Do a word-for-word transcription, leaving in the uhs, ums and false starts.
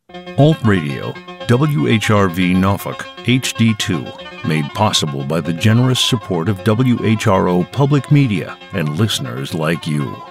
Alt Radio, W H R V Norfolk, H D two, made possible by the generous support of W H R O Public Media and listeners like you.